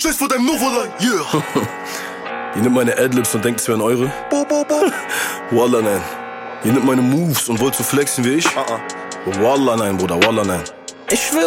Chase vor deinem Novoline, yeah. Ihr nimmt meine Adlibs und denkt, es wären eure? Wallah, nein. Ihr nimmt meine Moves und wollt so flexen wie ich? Wallah, nein, Bruder, wallah, nein. Ich schwöre.